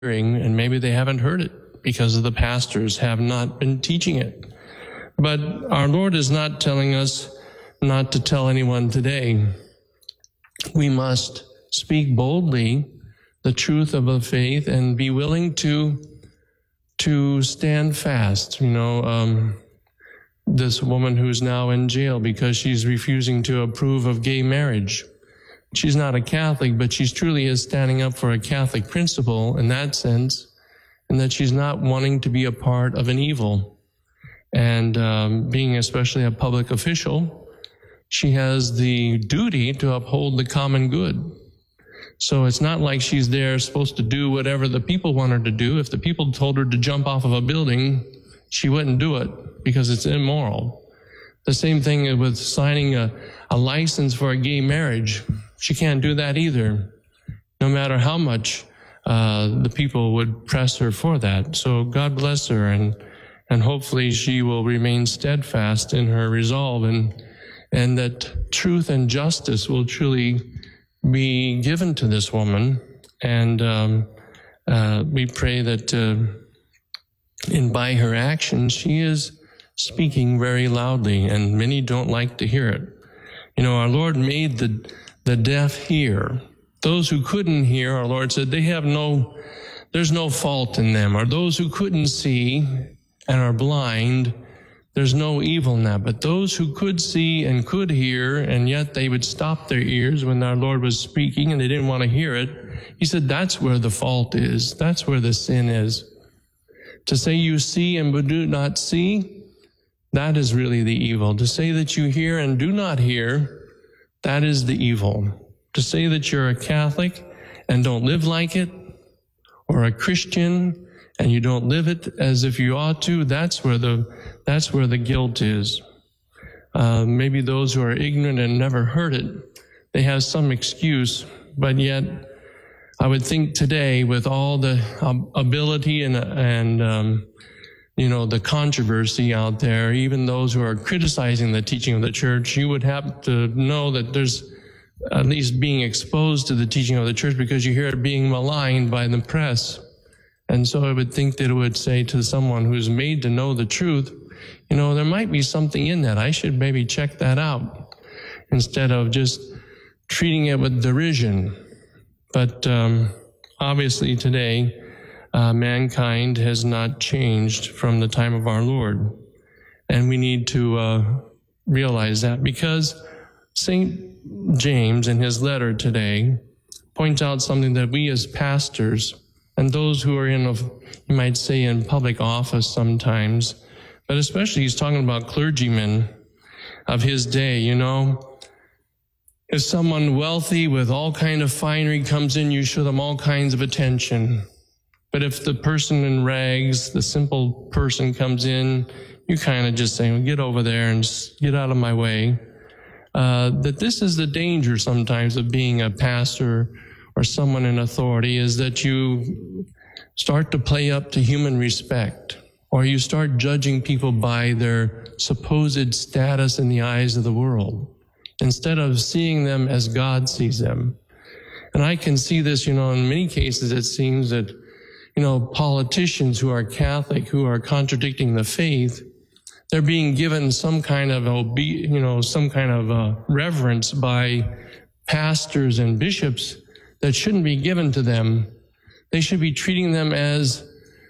hearing, and maybe they haven't heard it because the pastors have not been teaching it. But our Lord is not telling us not to tell anyone today. We must speak boldly the truth of the faith and be willing to stand fast. This woman who's now in jail because she's refusing to approve of gay marriage. She's not a Catholic, but she truly is standing up for a Catholic principle in that sense, and that she's not wanting to be a part of an evil. And being especially a public official, she has the duty to uphold the common good. So it's not like she's there supposed to do whatever the people want her to do. If the people told her to jump off of a building, she wouldn't do it because it's immoral. The same thing with signing a license for a gay marriage. She can't do that either, no matter how much the people would press her for that. So God bless her, and hopefully she will remain steadfast in her resolve, and that truth and justice will truly be given to this woman. And we pray that by her actions, she is speaking very loudly, and many don't like to hear it. Our Lord made the deaf hear. Those who couldn't hear, our Lord said, there's no fault in them. Or those who couldn't see and are blind, there's no evil in that. But those who could see and could hear, and yet they would stop their ears when our Lord was speaking and they didn't want to hear it, he said, that's where the fault is. That's where the sin is. To say you see and do not see, that is really the evil. To say that you hear and do not hear, that is the evil. To say that you're a Catholic and don't live like it, or a Christian and you don't live it as if you ought to, that's where the guilt is. Maybe those who are ignorant and never heard it, they have some excuse, but yet I would think today, with all the ability and the controversy out there, even those who are criticizing the teaching of the church, you would have to know that there's at least being exposed to the teaching of the church because you hear it being maligned by the press. And so I would think that it would say to someone who's made to know the truth, there might be something in that. I should maybe check that out instead of just treating it with derision. But obviously today, mankind has not changed from the time of our Lord. And we need to realize that, because St. James in his letter today points out something that we as pastors and those who are you might say, in public office sometimes, but especially he's talking about clergymen of his day, If someone wealthy with all kind of finery comes in, you show them all kinds of attention. But if the person in rags, the simple person comes in, you kind of just say, well, get over there and just get out of my way. That this is the danger sometimes of being a pastor or someone in authority, is that you start to play up to human respect, or you start judging people by their supposed status in the eyes of the world, instead of seeing them as God sees them. And I can see this, in many cases it seems that, politicians who are Catholic, who are contradicting the faith, they're being given some kind of, reverence by pastors and bishops that shouldn't be given to them. They should be treating them as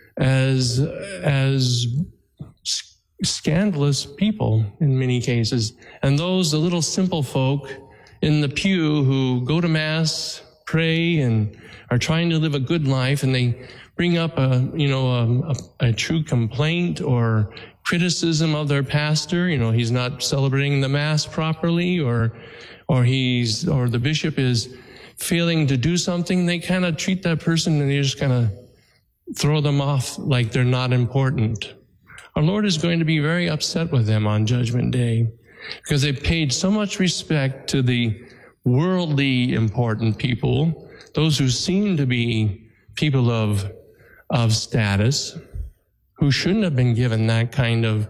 scandalous people in many cases. And the little simple folk in the pew who go to Mass, pray, and are trying to live a good life, and they bring up a true complaint or criticism of their pastor, he's not celebrating the Mass properly, or the bishop is failing to do something, they kind of treat that person and they just kind of throw them off like they're not important. Our Lord is going to be very upset with them on Judgment Day, because they paid so much respect to the worldly important people, those who seem to be people of status, who shouldn't have been given that kind of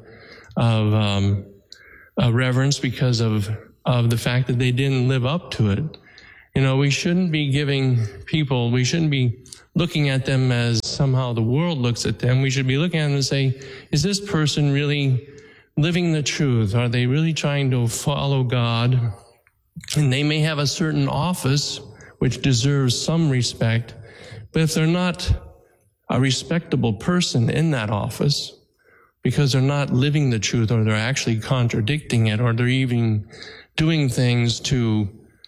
reverence because of the fact that they didn't live up to it. We shouldn't be giving people, we shouldn't be looking at them as somehow the world looks at them. We should be looking at them and say, is this person really living the truth? Are they really trying to follow God? And they may have a certain office which deserves some respect, but if they're not a respectable person in that office, because they're not living the truth, or they're actually contradicting it, or they're even doing things to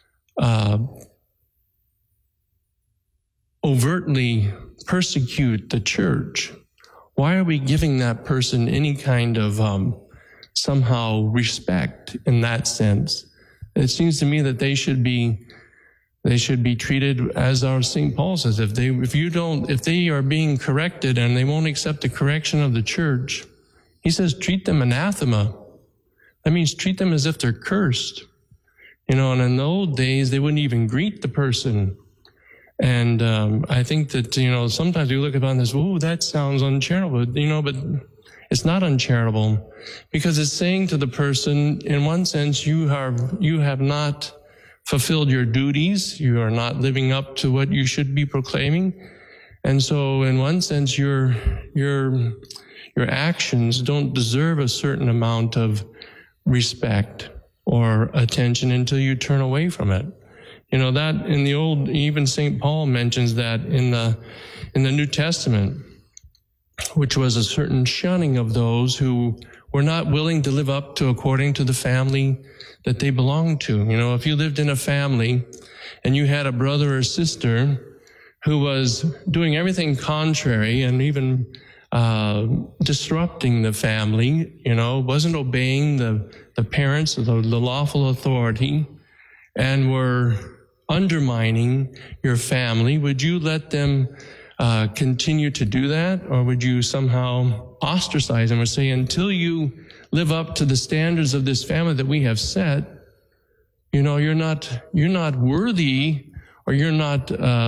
overtly persecute the church, why are we giving that person any kind of somehow respect in that sense? It seems to me that they should be treated as our St. Paul says. If they are being corrected and they won't accept the correction of the church, he says, treat them anathema. That means treat them as if they're cursed. And in the old days, they wouldn't even greet the person. And I think that, sometimes we look upon this, oh, that sounds uncharitable, but it's not uncharitable, because it's saying to the person, in one sense, you have not fulfilled your duties. You are not living up to what you should be proclaiming. And so in one sense, your actions don't deserve a certain amount of respect or attention until you turn away from it. That in the old, even St. Paul mentions that in the New Testament, which was a certain shunning of those who were not willing to live up to according to the family that they belonged to. If you lived in a family and you had a brother or sister who was doing everything contrary and even disrupting the family, wasn't obeying the parents or the lawful authority, and were undermining your family, would you let them continue to do that? Or would you somehow ostracize them or say, until you live up to the standards of this family that we have set, you're not worthy, or you're not,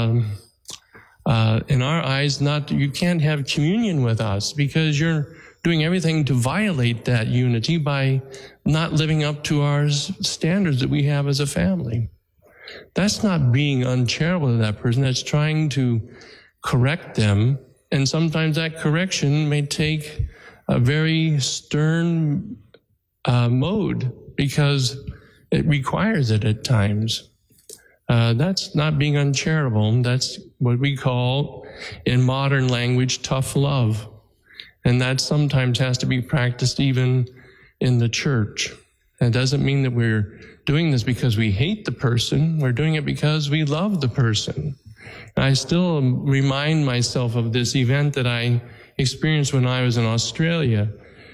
in our eyes, you can't have communion with us, because you're doing everything to violate that unity by not living up to our standards that we have as a family. That's not being uncharitable to that person. That's trying to correct them. And sometimes that correction may take a very stern mode, because it requires it at times. That's not being uncharitable. That's what we call, in modern language, tough love. And that sometimes has to be practiced even in the church. It doesn't mean that we're doing this because we hate the person. We're doing it because we love the person. I still remind myself of this event that I experienced when I was in Australia.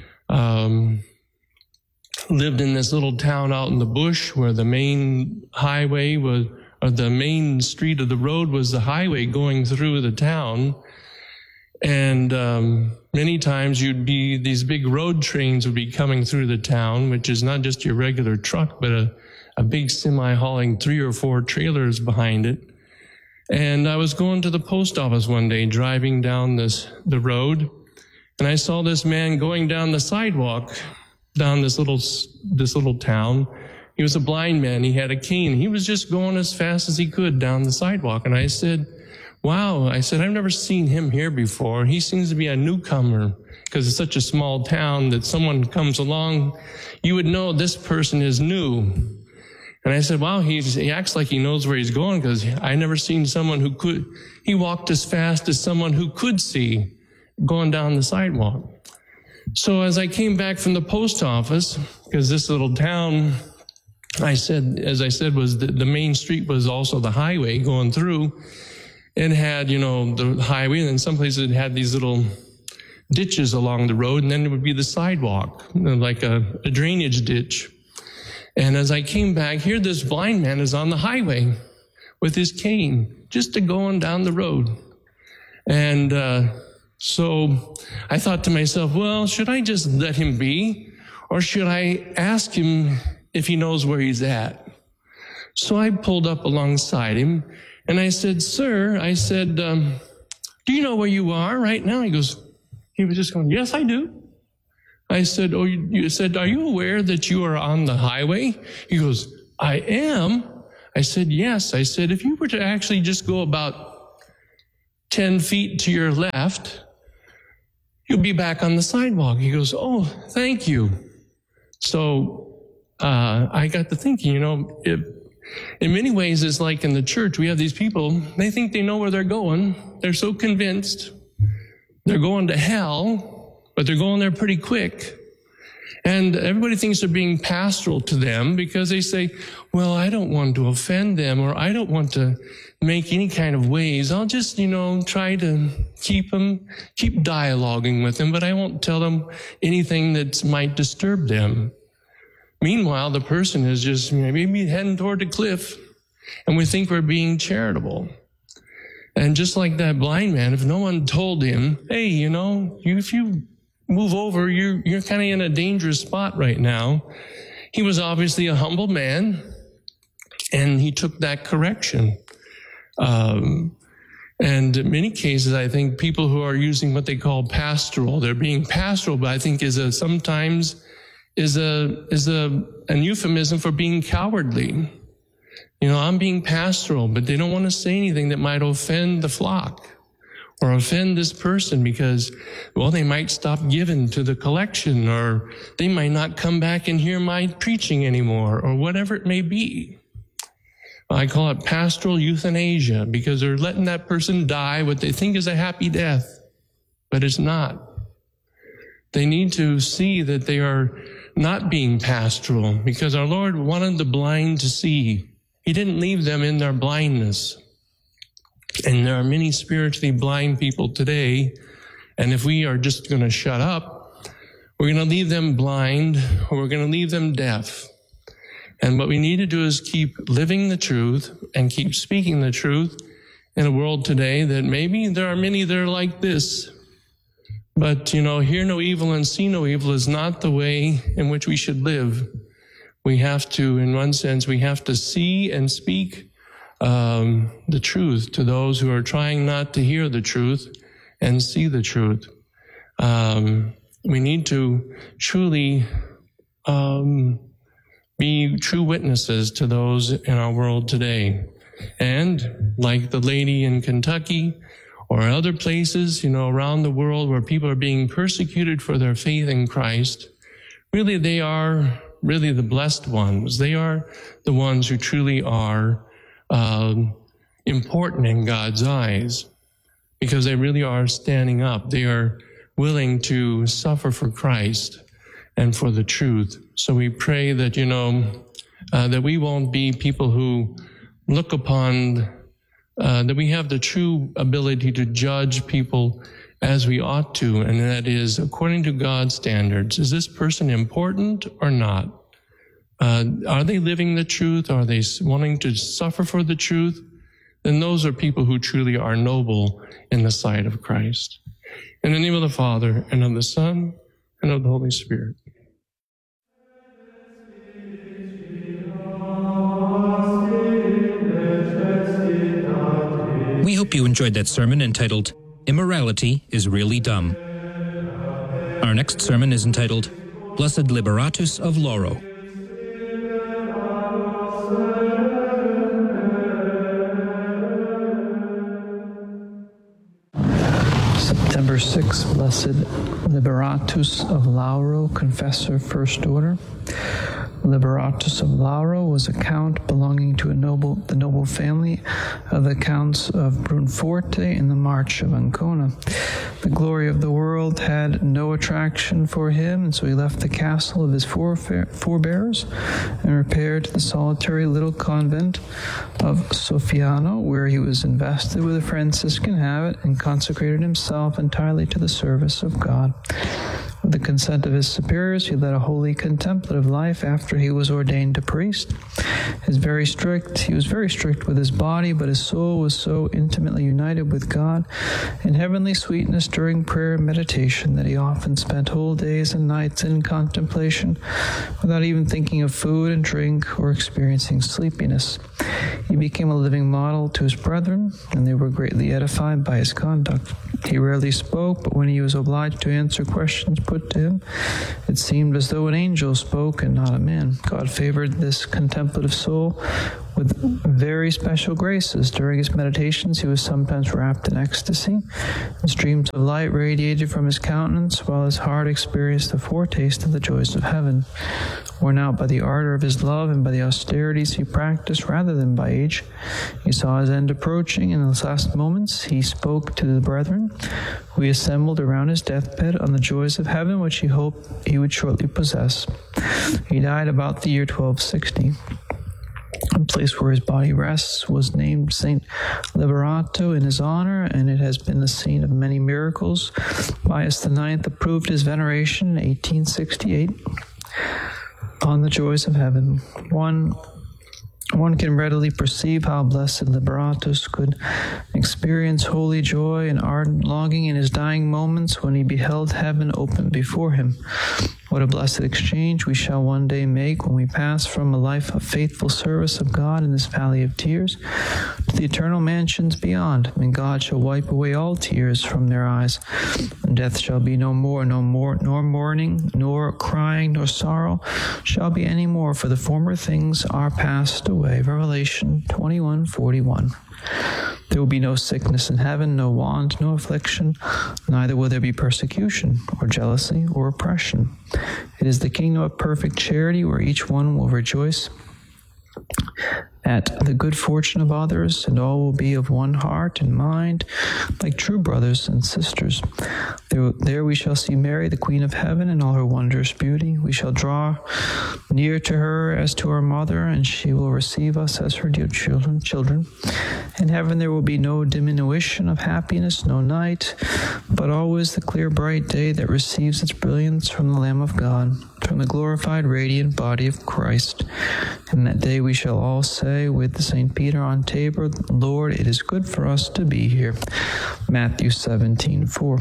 Lived in this little town out in the bush where the main highway was, or the main street of the road was the highway going through the town. And many times these big road trains would be coming through the town, which is not just your regular truck, but a big semi hauling 3 or 4 trailers behind it. And I was going to the post office one day, driving down the road, and I saw this man going down the sidewalk down this little town. He was a blind man. He had a cane. He was just going as fast as he could down the sidewalk. And I said, wow, I've never seen him here before. He seems to be a newcomer, because it's such a small town that someone comes along, you would know this person is new. And I said, wow, he acts like he knows where he's going, because I never seen someone he walked as fast as someone who could see going down the sidewalk. So as I came back from the post office, because this little town, as I said, was the main street was also the highway going through. It had, the highway, and in some places it had these little ditches along the road, and then it would be the sidewalk, like a drainage ditch. And as I came back here, this blind man is on the highway with his cane, just going down the road. And so I thought to myself, well, should I just let him be, or should I ask him if he knows where he's at? So I pulled up alongside him, and I said, sir, do you know where you are right now? He was just going, yes, I do. I said, you said, are you aware that you are on the highway? He goes, I am. I said, yes. I said, if you were to actually just go about 10 feet to your left, you'll be back on the sidewalk. He goes, oh, thank you. So I got to thinking, in many ways, it's like in the church, we have these people, they think they know where they're going. They're so convinced they're going to hell, but they're going there pretty quick. And everybody thinks they're being pastoral to them because they say, well, I don't want to offend them, or I don't want to make any kind of waves. I'll just, try to keep dialoguing with them, but I won't tell them anything that might disturb them. Meanwhile, the person is just maybe heading toward the cliff, and we think we're being charitable. And just like that blind man, if no one told him, hey, if you move over, you're kind of in a dangerous spot right now. He was obviously a humble man, and he took that correction. And in many cases, I think people who are using what they call pastoral, they're being pastoral, but I think sometimes is an euphemism for being cowardly. I'm being pastoral, but they don't want to say anything that might offend the flock or offend this person because, they might stop giving to the collection, or they might not come back and hear my preaching anymore, or whatever it may be. I call it pastoral euthanasia because they're letting that person die what they think is a happy death, but it's not. They need to see that they are not being pastoral because our Lord wanted the blind to see. He didn't leave them in their blindness. And there are many spiritually blind people today, and if we are just going to shut up, we're going to leave them blind, or we're going to leave them deaf. And what we need to do is keep living the truth and keep speaking the truth in a world today that maybe there are many that are like this. But, hear no evil and see no evil is not the way in which we should live. We have to, in one sense, we have to see and speak the truth to those who are trying not to hear the truth and see the truth. We need to truly be true witnesses to those in our world today. And like the lady in Kentucky or other places, around the world where people are being persecuted for their faith in Christ, really they are really the blessed ones. They are the ones who truly are important in God's eyes because they really are standing up. They are willing to suffer for Christ and for the truth. So we pray that, that we won't be people who look upon, that we have the true ability to judge people as we ought to, and that is according to God's standards. Is this person important or not? Are they living the truth? Are they wanting to suffer for the truth? Then those are people who truly are noble in the sight of Christ. In the name of the Father, and of the Son, and of the Holy Spirit. We hope you enjoyed that sermon entitled, Immorality is Really Dumb. Our next sermon is entitled, Blessed Liberatus of Lauro. September 6, Blessed Liberatus of Lauro, Confessor, First Order. Liberatus of Lauro was a count belonging to the noble family of the Counts of Brunforte in the March of Ancona. The glory of the world had no attraction for him, and so he left the castle of his forebears and repaired to the solitary little convent of Sofiano, where he was invested with a Franciscan habit and consecrated himself entirely to the service of God. With the consent of his superiors, he led a holy contemplative life after he was ordained a priest. He was very strict with his body, but his soul was so intimately united with God in heavenly sweetness during prayer and meditation that he often spent whole days and nights in contemplation without even thinking of food and drink or experiencing sleepiness. He became a living model to his brethren, and they were greatly edified by his conduct. He rarely spoke, but when he was obliged to answer questions put to him, it seemed as though an angel spoke and not a man. God favored this contemplative soul with very special graces. During his meditations, he was sometimes wrapped in ecstasy, and streams of light radiated from his countenance, while his heart experienced a foretaste of the joys of heaven. Worn out by the ardor of his love and by the austerities he practiced rather than by age, he saw his end approaching. In his last moments, he spoke to the brethren who he assembled around his deathbed on the joys of heaven, which he hoped he would shortly possess. He died about the year 1260. The place where his body rests was named St. Liberato in his honor, and it has been the scene of many miracles. Pius IX approved his veneration in 1868 on the joys of heaven. One can readily perceive how Blessed Liberatus could experience holy joy and ardent longing in his dying moments when he beheld heaven open before him. What a blessed exchange we shall one day make when we pass from a life of faithful service of God in this valley of tears to the eternal mansions beyond, and God shall wipe away all tears from their eyes, and death shall be no more, nor mourning, nor crying, nor sorrow shall be any more, for the former things are passed away. Revelation 21:41. There will be no sickness in heaven, no want, no affliction, neither will there be persecution, or jealousy, or oppression. It is the kingdom of perfect charity, where each one will rejoice at the good fortune of others, and all will be of one heart and mind, like true brothers and sisters. There we shall see Mary, the Queen of Heaven, in all her wondrous beauty. We shall draw near to her as to our mother, and she will receive us as her dear children. In heaven there will be no diminution of happiness, no night, but always the clear bright day that receives its brilliance from the Lamb of God, from the glorified radiant body of Christ. In that day we shall all say with St. Peter on Tabor, Lord, it is good for us to be here. Matthew 17:4.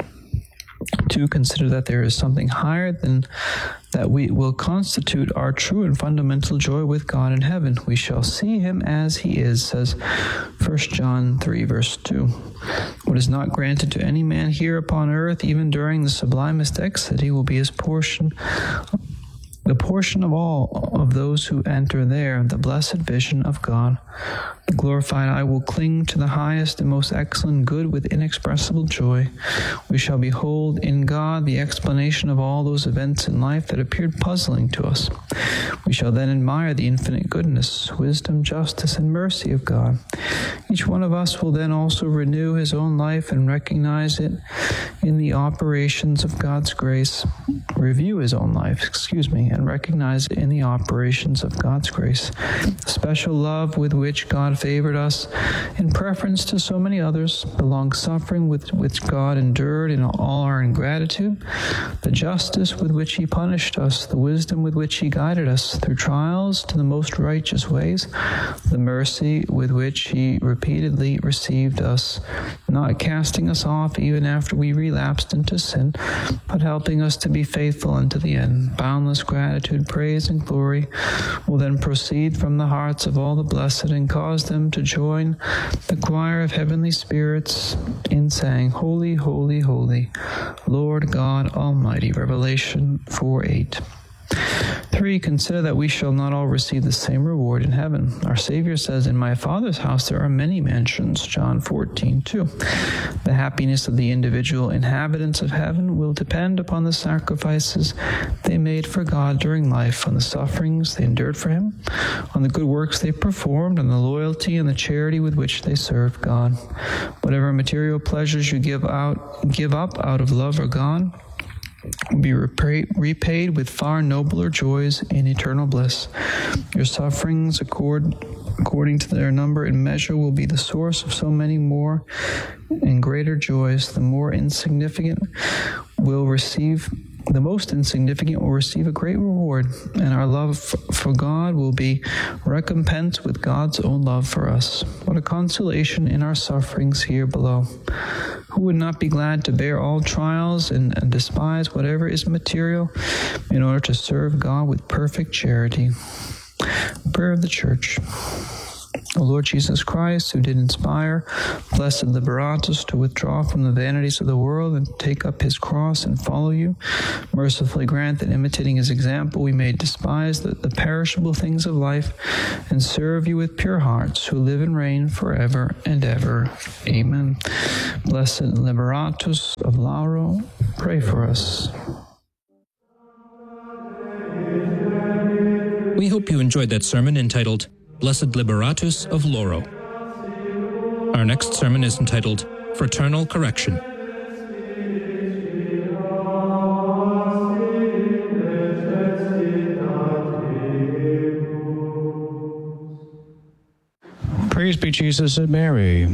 2. Consider that there is something higher than that we will constitute our true and fundamental joy with God in heaven. We shall see him as he is, says 1 John 3:2. What is not granted to any man here upon earth, even during the sublimest ecstasy, will be his portion, the portion of all of those who enter there, the blessed vision of God. The glorified eye will cling to the highest and most excellent good with inexpressible joy. We shall behold in God the explanation of all those events in life that appeared puzzling to us. We shall then admire the infinite goodness, wisdom, justice, and mercy of God. Each one of us will then also renew his own life and recognize it in the operations of God's grace. Review his own life, and recognize it in the operations of God's grace. The special love with which God favored us in preference to so many others, the long-suffering with which God endured in all our ingratitude, the justice with which he punished us, the wisdom with which he guided us through trials to the most righteous ways, the mercy with which he repeatedly received us, not casting us off even after we relapsed into sin, but helping us to be faithful unto the end. Boundless gratitude, praise, and glory will then proceed from the hearts of all the blessed and cause them to join the choir of heavenly spirits in saying, Holy, holy, holy, Lord God Almighty. Revelation 4:8. 3. Consider that we shall not all receive the same reward in heaven. Our Savior says, in my Father's house there are many mansions, John 14:2. The happiness of the individual inhabitants of heaven will depend upon the sacrifices they made for God during life, on the sufferings they endured for him, on the good works they performed, on the loyalty and the charity with which they served God. Whatever material pleasures you give up out of love for God will be repaid with far nobler joys in eternal bliss. Your sufferings, according to their number and measure, will be the source of so many more and greater joys. The most insignificant will receive a great reward, and our love for God will be recompensed with God's own love for us. What a consolation in our sufferings here below. Who would not be glad to bear all trials and despise whatever is material in order to serve God with perfect charity? Prayer of the Church. O Lord Jesus Christ, who did inspire Blessed Liberatus to withdraw from the vanities of the world and take up his cross and follow you, mercifully grant that imitating his example we may despise the perishable things of life and serve you with pure hearts, who live and reign forever and ever. Amen. Blessed Liberatus of Lauro, pray for us. We hope you enjoyed that sermon entitled Blessed Liberatus of Lauro. Our next sermon is entitled Fraternal Correction. Praise be Jesus and Mary.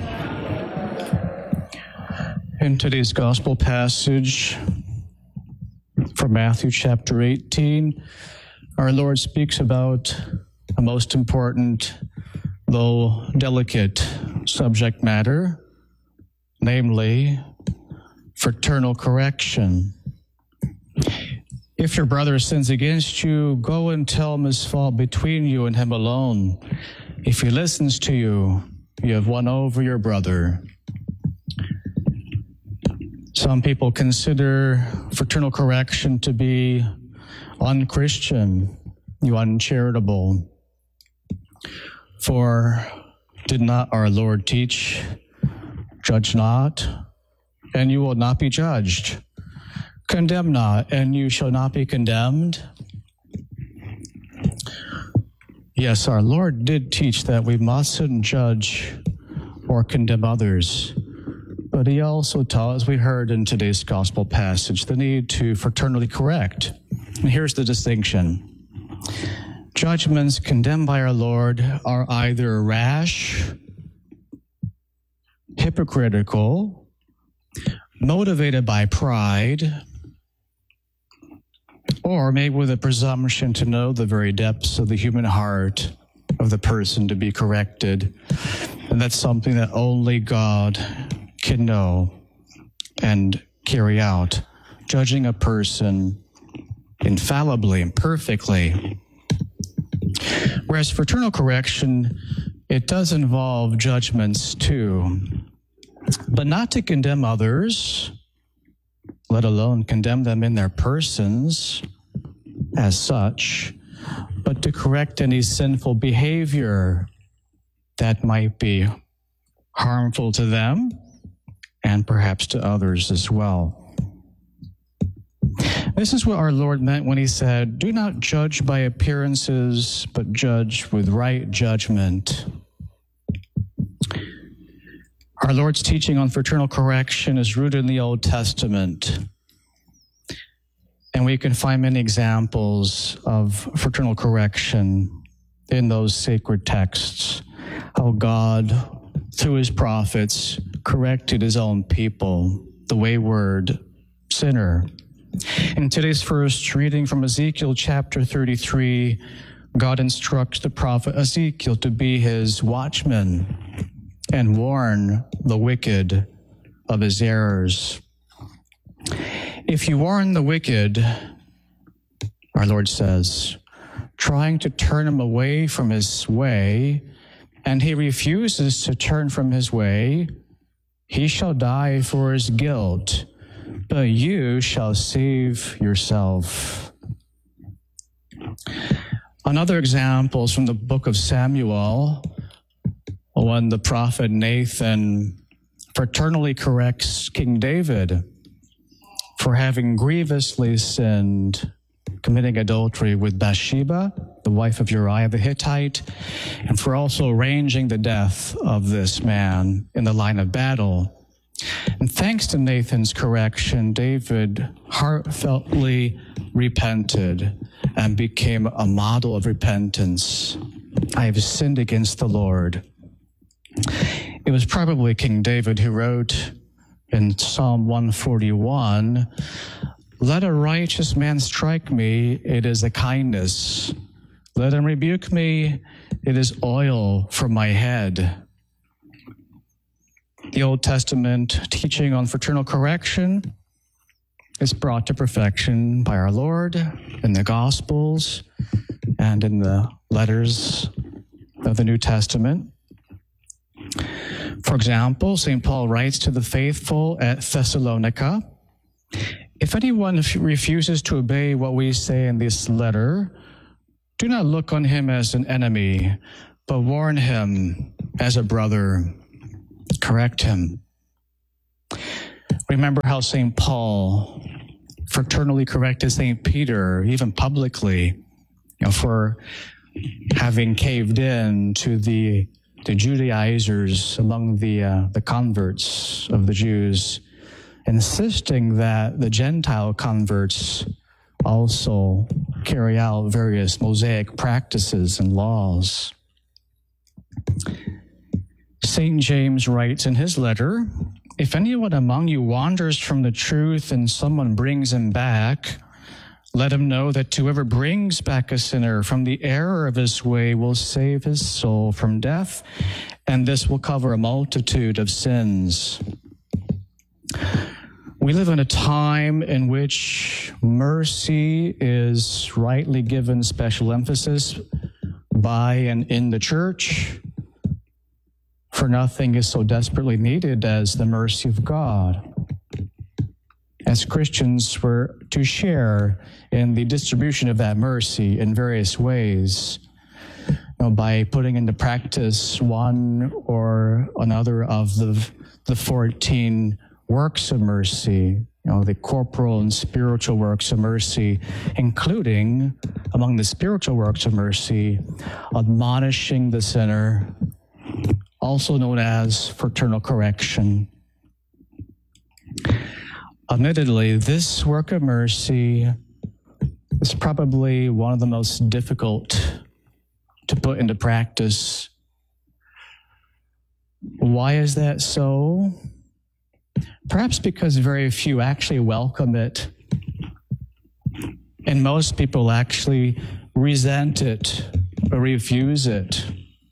In today's gospel passage from Matthew chapter 18, our Lord speaks about a most important, though delicate, subject matter, namely fraternal correction. If your brother sins against you, go and tell him his fault between you and him alone. If he listens to you, you have won over your brother. Some people consider fraternal correction to be unchristian, uncharitable. For did not our Lord teach, judge not, and you will not be judged. Condemn not, and you shall not be condemned. Yes, our Lord did teach that we mustn't judge or condemn others. But he also taught, as we heard in today's gospel passage, the need to fraternally correct. And here's the distinction. Judgments condemned by our Lord are either rash, hypocritical, motivated by pride, or made with a presumption to know the very depths of the human heart of the person to be corrected. And that's something that only God can know and carry out, judging a person infallibly and perfectly. Whereas fraternal correction, it does involve judgments too, but not to condemn others, let alone condemn them in their persons as such, but to correct any sinful behavior that might be harmful to them and perhaps to others as well. This is what our Lord meant when he said, "Do not judge by appearances, but judge with right judgment." Our Lord's teaching on fraternal correction is rooted in the Old Testament. And we can find many examples of fraternal correction in those sacred texts, how God, through his prophets, corrected his own people, the wayward sinner. In today's first reading from Ezekiel chapter 33, God instructs the prophet Ezekiel to be his watchman and warn the wicked of his errors. If you warn the wicked, our Lord says, trying to turn him away from his way, and he refuses to turn from his way, he shall die for his guilt, but you shall save yourself. Another example is from the book of Samuel, when the prophet Nathan fraternally corrects King David for having grievously sinned, committing adultery with Bathsheba, the wife of Uriah the Hittite, and for also arranging the death of this man in the line of battle. And thanks to Nathan's correction, David heartfeltly repented and became a model of repentance. I have sinned against the Lord. It was probably King David who wrote in Psalm 141, "Let a righteous man strike me, it is a kindness. Let him rebuke me, it is oil for my head." The Old Testament teaching on fraternal correction is brought to perfection by our Lord in the Gospels and in the letters of the New Testament. For example, St. Paul writes to the faithful at Thessalonica, "If anyone refuses to obey what we say in this letter, do not look on him as an enemy, but warn him as a brother. Correct him." Remember how St. Paul fraternally corrected St. Peter, even publicly, for having caved in to the Judaizers among the converts of the Jews, insisting that the Gentile converts also carry out various Mosaic practices and laws. St. James writes in his letter, "If anyone among you wanders from the truth and someone brings him back, let him know that whoever brings back a sinner from the error of his way will save his soul from death, and this will cover a multitude of sins." We live in a time in which mercy is rightly given special emphasis by and in the church, for nothing is so desperately needed as the mercy of God. As Christians, we're to share in the distribution of that mercy in various ways, by putting into practice one or another of the 14 works of mercy, the corporal and spiritual works of mercy, including, among the spiritual works of mercy, admonishing the sinner, also known as fraternal correction. Admittedly, this work of mercy is probably one of the most difficult to put into practice. Why is that so? Perhaps because very few actually welcome it, and most people actually resent it or refuse it.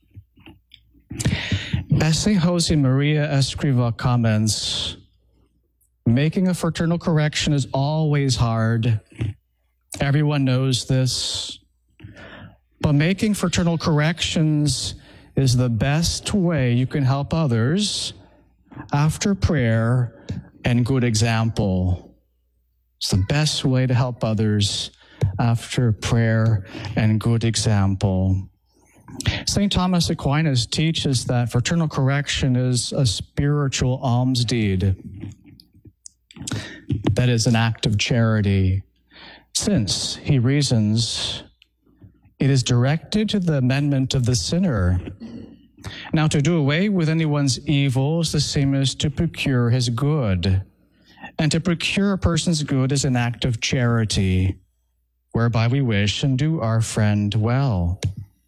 As St. Jose Maria Escrivá comments, making a fraternal correction is always hard. Everyone knows this. But making fraternal corrections is the best way you can help others after prayer and good example. It's the best way to help others after prayer and good example. St. Thomas Aquinas teaches that fraternal correction is a spiritual alms deed. That is an act of charity, since, he reasons, it is directed to the amendment of the sinner. Now, to do away with anyone's evil is the same as to procure his good. And to procure a person's good is an act of charity, whereby we wish and do our friend well.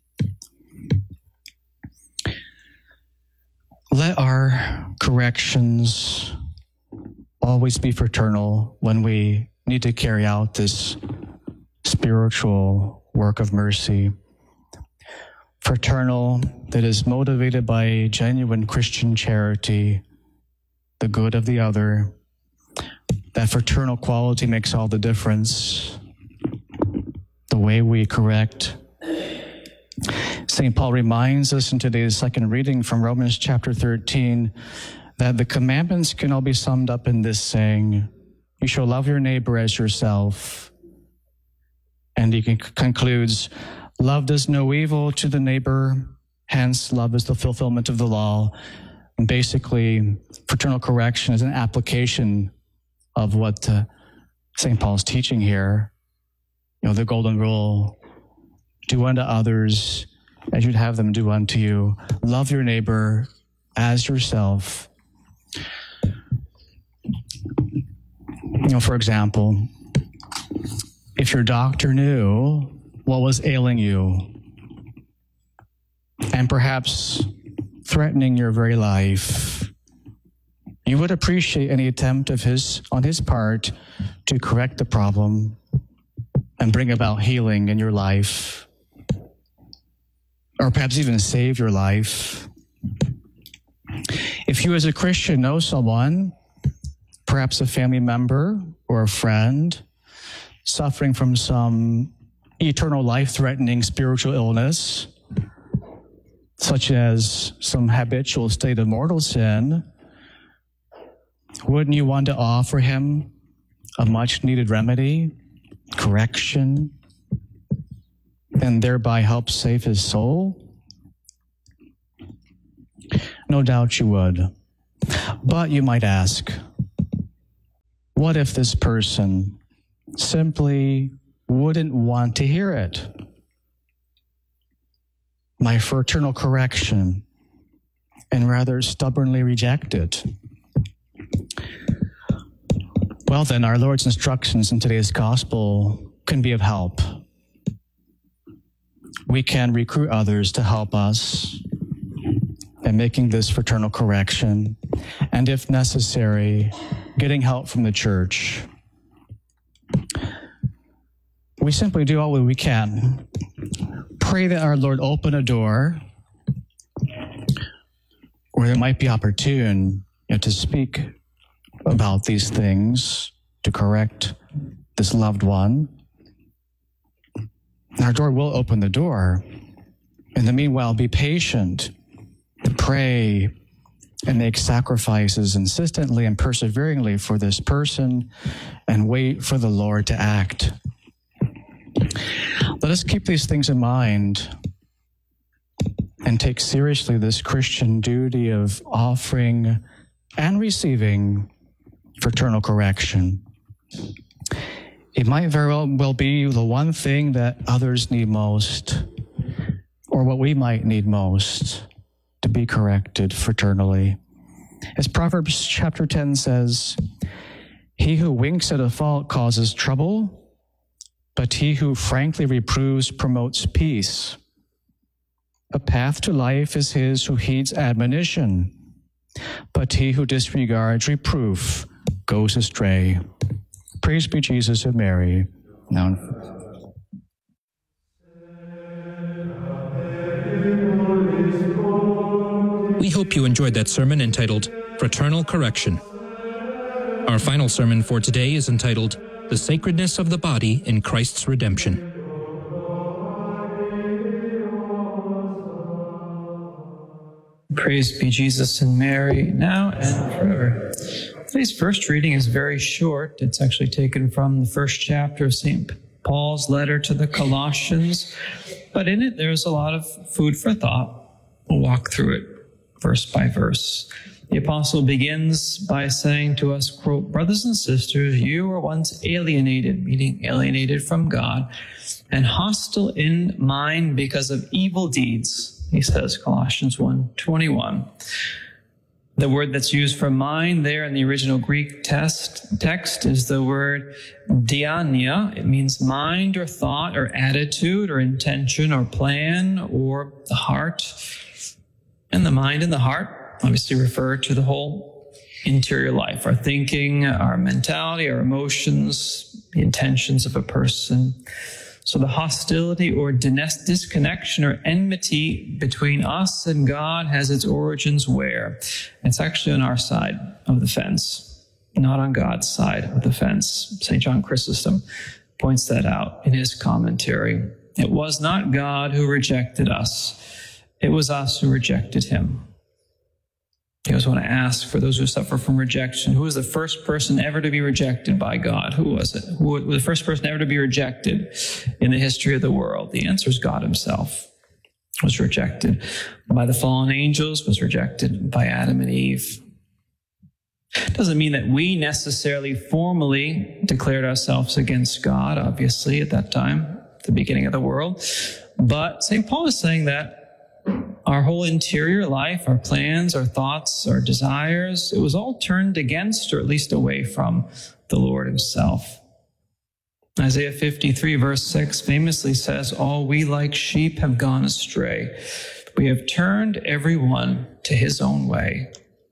Let our corrections always be fraternal when we need to carry out this spiritual work of mercy. Fraternal, that is motivated by genuine Christian charity, the good of the other. That fraternal quality makes all the difference. The way we correct. St. Paul reminds us in today's second reading from Romans chapter 13 that the commandments can all be summed up in this saying, you shall love your neighbor as yourself. And he concludes, love does no evil to the neighbor, hence love is the fulfillment of the law. And basically, fraternal correction is an application of what St. Paul's teaching here. The golden rule, do unto others as you'd have them do unto you. Love your neighbor as yourself. For example, if your doctor knew what was ailing you and perhaps threatening your very life, you would appreciate any attempt on his part to correct the problem and bring about healing in your life, or perhaps even save your life. If you as a Christian know someone, perhaps a family member or a friend, suffering from some eternal life-threatening spiritual illness, such as some habitual state of mortal sin, wouldn't you want to offer him a much-needed remedy, correction, and thereby help save his soul? No doubt you would. But you might ask, what if this person simply wouldn't want to hear it? My fraternal correction, and rather stubbornly reject it. Well then, our Lord's instructions in today's gospel can be of help. We can recruit others to help us in making this fraternal correction, and if necessary, getting help from the church. We simply do all we can. Pray that our Lord open a door where it might be opportune to speak about these things, to correct this loved one. Our Lord will open the door. In the meanwhile, be patient, to pray and make sacrifices insistently and perseveringly for this person, and wait for the Lord to act. Let us keep these things in mind and take seriously this Christian duty of offering and receiving fraternal correction. It might very well be the one thing that others need most, or what we might need most, to be corrected fraternally. As Proverbs chapter 10 says, "He who winks at a fault causes trouble, but he who frankly reproves promotes peace. A path to life is his who heeds admonition, but he who disregards reproof goes astray." Praise be Jesus and Mary. Now. We hope you enjoyed that sermon entitled Fraternal Correction. Our final sermon for today is entitled The Sacredness of the Body in Christ's Redemption. Praise be Jesus and Mary, now and forever. Today's first reading is very short. It's actually taken from the first chapter of St. Paul's letter to the Colossians, but in it there's a lot of food for thought. We'll walk through it verse by verse. The apostle begins by saying to us, quote, "Brothers and sisters, you were once alienated," meaning alienated from God, "and hostile in mind because of evil deeds," he says, Colossians 1:21. The word that's used for mind there in the original Greek text is the word diania. It means mind or thought or attitude or intention or plan or the heart. And the mind and the heart obviously refer to the whole interior life, our thinking, our mentality, our emotions, the intentions of a person. So the hostility or disconnection or enmity between us and God has its origins where? It's actually on our side of the fence, not on God's side of the fence. St. John Chrysostom points that out in his commentary. It was not God who rejected us. It was us who rejected him. I always want to ask, for those who suffer from rejection, who was the first person ever to be rejected by God? Who was it? Who was the first person ever to be rejected in the history of the world? The answer is God himself was rejected by the fallen angels, was rejected by Adam and Eve. It doesn't mean that we necessarily formally declared ourselves against God, obviously, at that time, at the beginning of the world. But St. Paul is saying that our whole interior life, our plans, our thoughts, our desires, it was all turned against, or at least away from, the Lord himself. Isaiah 53 verse 6 famously says, "All we like sheep have gone astray. We have turned every one to his own way."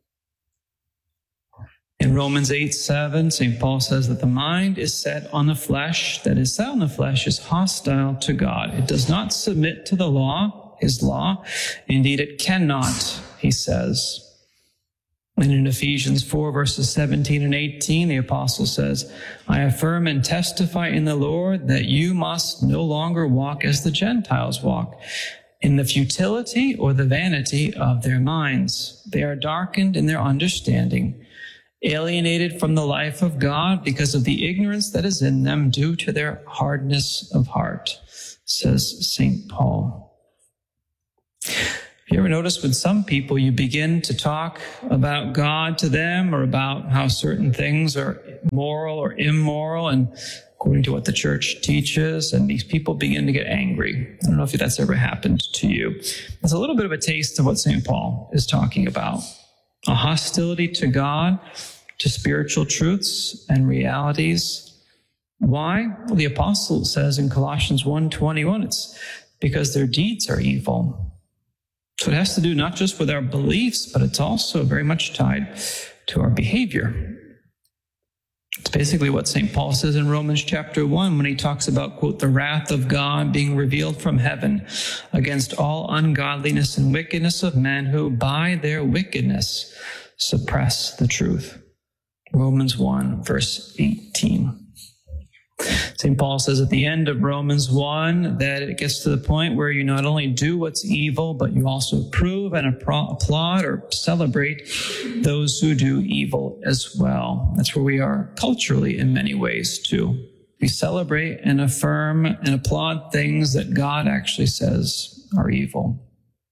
In Romans 8:7, St. Paul says that the mind is set on the flesh, that is set on the flesh is hostile to God. It does not submit to the law, his law. Indeed, it cannot, he says. And in Ephesians 4, verses 17 and 18, the apostle says, "I affirm and testify in the Lord that you must no longer walk as the Gentiles walk, in the futility or the vanity of their minds. They are darkened in their understanding, alienated from the life of God because of the ignorance that is in them due to their hardness of heart, says St. Paul. You ever notice with some people, you begin to talk about God to them or about how certain things are moral or immoral and according to what the church teaches, and these people begin to get angry. I don't know if that's ever happened to you. It's a little bit of a taste of what St. Paul is talking about. A hostility to God, to spiritual truths and realities. Why? Well, the apostle says in Colossians 1:21, it's because their deeds are evil. So it has to do not just with our beliefs, but it's also very much tied to our behavior. It's basically what St. Paul says in Romans chapter 1 when he talks about, quote, the wrath of God being revealed from heaven against all ungodliness and wickedness of men who by their wickedness suppress the truth. Romans 1, verse 18. St. Paul says at the end of Romans 1 that it gets to the point where you not only do what's evil, but you also approve and applaud or celebrate those who do evil as well. That's where we are culturally in many ways too. We celebrate and affirm and applaud things that God actually says are evil.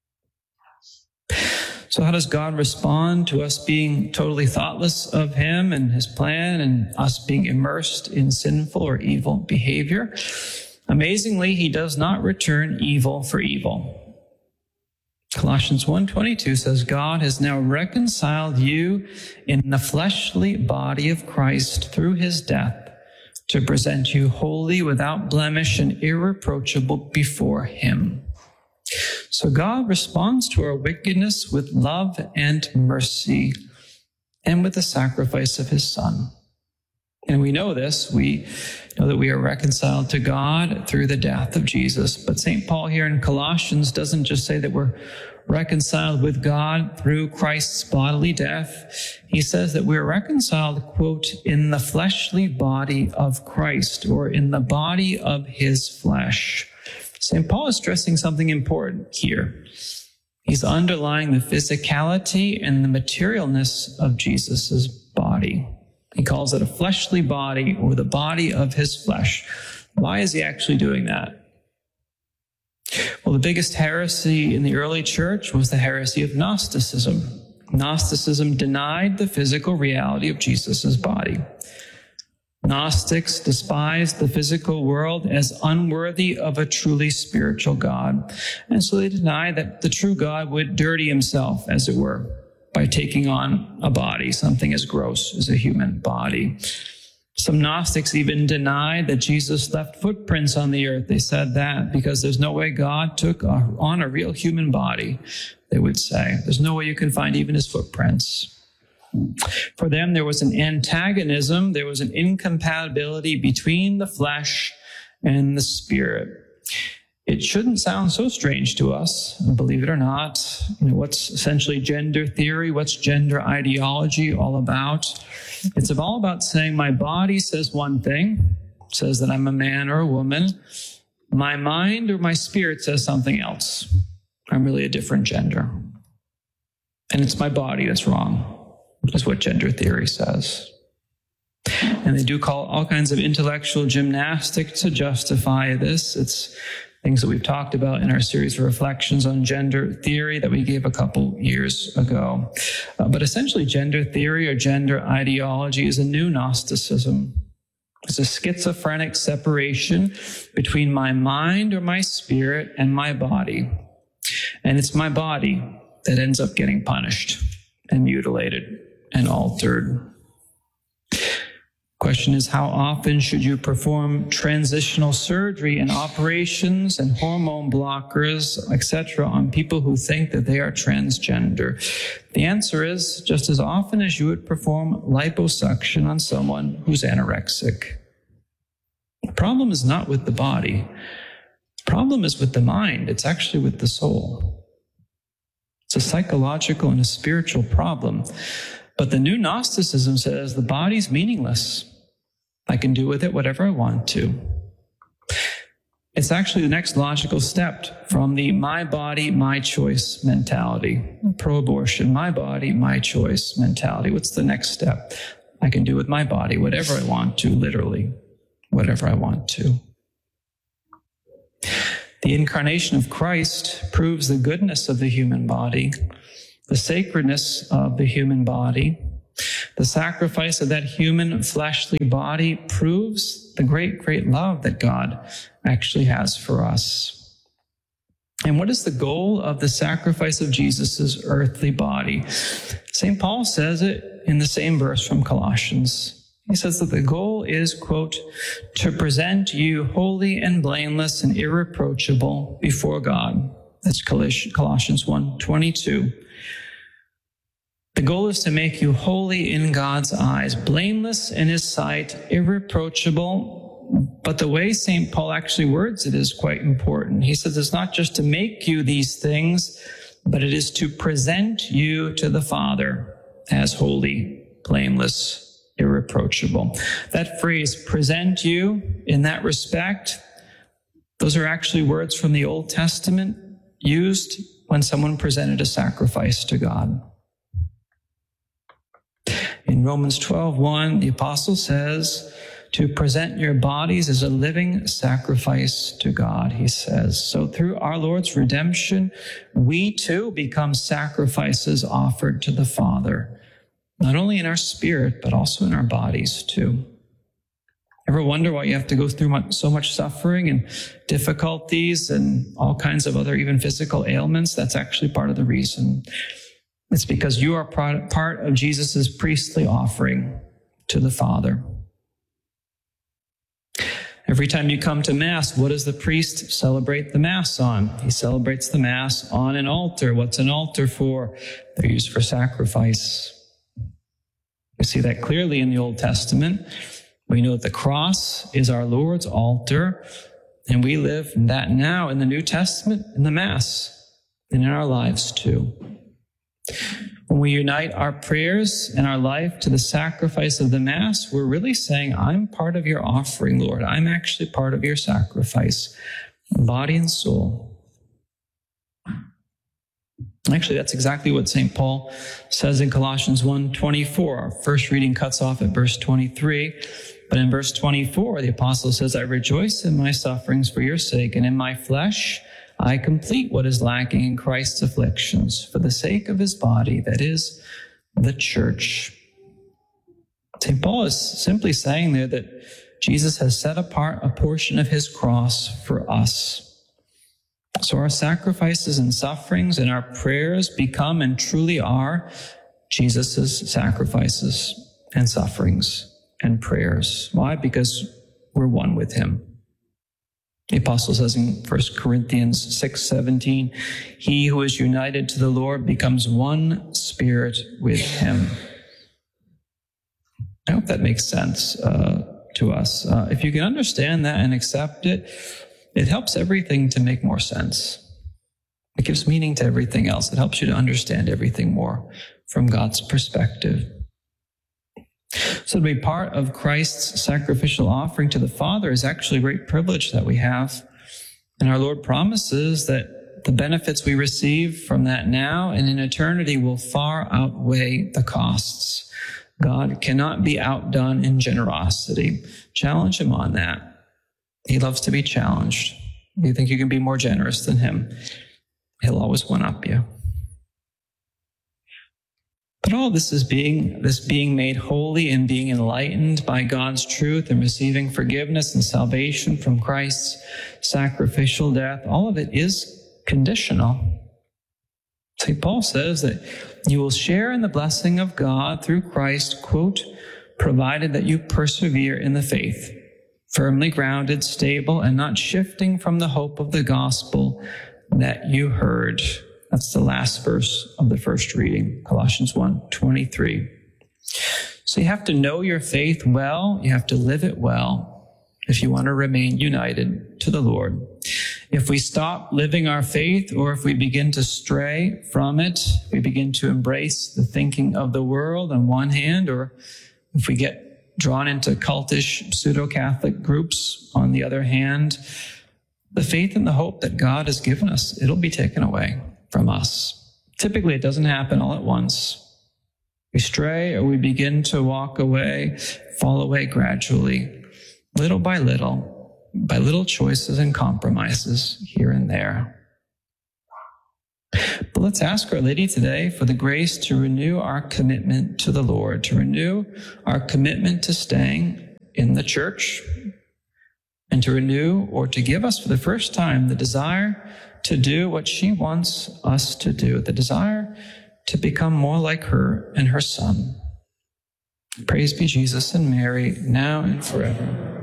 So how does God respond to us being totally thoughtless of him and his plan and us being immersed in sinful or evil behavior? Amazingly, he does not return evil for evil. Colossians 1:22 says, God has now reconciled you in the fleshly body of Christ through his death to present you holy, without blemish, and irreproachable before him. So God responds to our wickedness with love and mercy and with the sacrifice of his Son. And we know this. We know that we are reconciled to God through the death of Jesus. But St. Paul here in Colossians doesn't just say that we're reconciled with God through Christ's bodily death. He says that we're reconciled, quote, in the fleshly body of Christ, or in the body of his flesh. St. Paul is stressing something important here. He's underlying the physicality and the materialness of Jesus' body. He calls it a fleshly body, or the body of his flesh. Why is he actually doing that? Well, the biggest heresy in the early church was the heresy of Gnosticism. Gnosticism denied the physical reality of Jesus' body. Gnostics despised the physical world as unworthy of a truly spiritual God. And so they denied that the true God would dirty himself, as it were, by taking on a body, something as gross as a human body. Some Gnostics even denied that Jesus left footprints on the earth. They said that because there's no way God took on a real human body, they would say. There's no way you can find even his footprints. For them, there was an antagonism, there was an incompatibility between the flesh and the spirit. It shouldn't sound so strange to us, believe it or not. What's essentially gender theory? What's gender ideology all about? It's all about saying my body says one thing, says that I'm a man or a woman. My mind or my spirit says something else. I'm really a different gender. And it's my body that's wrong. Is what gender theory says. And they do call all kinds of intellectual gymnastics to justify this. It's things that we've talked about in our series of reflections on gender theory that we gave a couple years ago. But essentially, gender theory or gender ideology is a new Gnosticism. It's a schizophrenic separation between my mind or my spirit and my body. And it's my body that ends up getting punished and mutilated and altered. Question is, how often should you perform transitional surgery and operations and hormone blockers, etc., on people who think that they are transgender? The answer is just as often as you would perform liposuction on someone who's anorexic. The problem is not with the body. The problem is with the mind. It's actually with the soul. It's a psychological and a spiritual problem. But the new Gnosticism says the body's meaningless. I can do with it whatever I want to. It's actually the next logical step from the my body, my choice mentality. Pro-abortion, my body, my choice mentality. What's the next step? I can do with my body whatever I want to, literally, whatever I want to. The incarnation of Christ proves the goodness of the human body, the sacredness of the human body. The sacrifice of that human fleshly body proves the great, great love that God actually has for us. And what is the goal of the sacrifice of Jesus' earthly body? St. Paul says it in the same verse from Colossians. He says that the goal is, quote, to present you holy and blameless and irreproachable before God. That's Colossians 1:22. The goal is to make you holy in God's eyes, blameless in his sight, irreproachable. But the way St. Paul actually words it is quite important. He says it's not just to make you these things, but it is to present you to the Father as holy, blameless, irreproachable. That phrase, present you, in that respect, those are actually words from the Old Testament used when someone presented a sacrifice to God. In Romans 12:1, the apostle says, to present your bodies as a living sacrifice to God, he says. So through our Lord's redemption, we too become sacrifices offered to the Father, not only in our spirit, but also in our bodies too. Ever wonder why you have to go through so much suffering and difficulties and all kinds of other even physical ailments? That's actually part of the reason. It's because you are part of Jesus' priestly offering to the Father. Every time you come to Mass, what does the priest celebrate the Mass on? He celebrates the Mass on an altar. What's an altar for? They're used for sacrifice. We see that clearly in the Old Testament. We know that the cross is our Lord's altar, and we live that now in the New Testament, in the Mass, and in our lives too. When we unite our prayers and our life to the sacrifice of the Mass, we're really saying, I'm part of your offering, Lord. I'm actually part of your sacrifice, body and soul. Actually, that's exactly what St. Paul says in Colossians 1:24. Our first reading cuts off at verse 23. But in verse 24, the apostle says, I rejoice in my sufferings for your sake, and in my flesh I complete what is lacking in Christ's afflictions for the sake of his body, that is, the church. St. Paul is simply saying there that Jesus has set apart a portion of his cross for us. So our sacrifices and sufferings and our prayers become and truly are Jesus' sacrifices and sufferings and prayers. Why? Because we're one with him. The apostle says in 1 Corinthians 6:17, he who is united to the Lord becomes one spirit with him. I hope that makes sense to us. If you can understand that and accept it, it helps everything to make more sense. It gives meaning to everything else. It helps you to understand everything more from God's perspective. So to be part of Christ's sacrificial offering to the Father is actually a great privilege that we have. And our Lord promises that the benefits we receive from that now and in eternity will far outweigh the costs. God cannot be outdone in generosity. Challenge him on that. He loves to be challenged. You think you can be more generous than him? He'll always one-up you. But all this is being made holy and being enlightened by God's truth and receiving forgiveness and salvation from Christ's sacrificial death, all of it is conditional. St. Paul says that you will share in the blessing of God through Christ, quote, provided that you persevere in the faith, firmly grounded, stable, and not shifting from the hope of the gospel that you heard. That's the last verse of the first reading, Colossians 1:23. So you have to know your faith well. You have to live it well if you want to remain united to the Lord. If we stop living our faith, or if we begin to stray from it, we begin to embrace the thinking of the world on one hand, or if we get drawn into cultish pseudo-Catholic groups on the other hand, the faith and the hope that God has given us, it'll be taken away from us. Typically, it doesn't happen all at once. We stray or we begin to walk away, fall away gradually, little by little choices and compromises here and there. But let's ask Our Lady today for the grace to renew our commitment to the Lord, to renew our commitment to staying in the church, and to renew or to give us for the first time the desire to do what she wants us to do, the desire to become more like her and her Son. Praise be Jesus and Mary, now and forever.